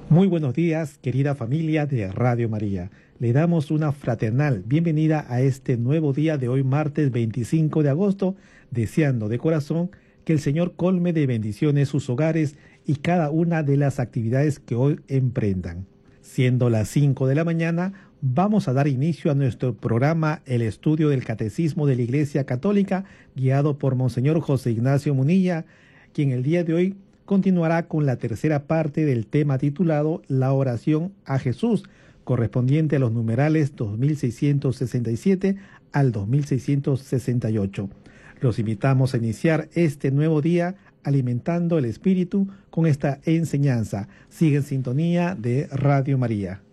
Muy buenos días, querida familia de Radio María. Le damos una fraternal bienvenida a este nuevo día de hoy, martes 25 de agosto, deseando de corazón que el Señor colme de bendiciones sus hogares y cada una de las actividades que hoy emprendan. Siendo las 5 de la mañana, vamos a dar inicio a nuestro programa El Estudio del Catecismo de la Iglesia Católica, guiado por Monseñor José Ignacio Munilla, quien el día de hoy continuará con la tercera parte del tema titulado La oración a Jesús, correspondiente a los numerales 2667 al 2668. Los invitamos a iniciar este nuevo día alimentando el espíritu con esta enseñanza. Sigue en sintonía de Radio María.